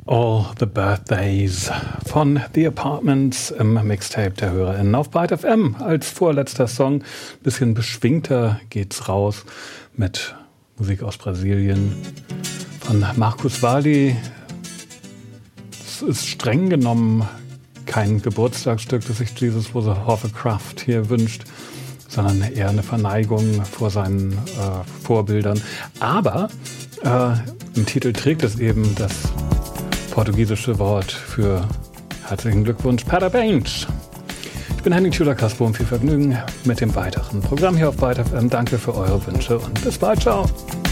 All the Birthdays von The Apartments im Mixtape der HörerInnen auf Byte FM als vorletzter Song. Bisschen beschwingter geht's raus mit Musik aus Brasilien von Marcos Valle. Es ist streng genommen kein Geburtstagsstück, das sich Jesus Hovercraft hier wünscht, sondern eher eine Verneigung vor seinen Vorbildern. Aber im Titel trägt es eben das portugiesische Wort für herzlichen Glückwunsch, Parabéns. Ich bin Henning Tudor-Kasper und viel Vergnügen mit dem weiteren Programm hier auf Byte FM. Danke für eure Wünsche und bis bald, ciao.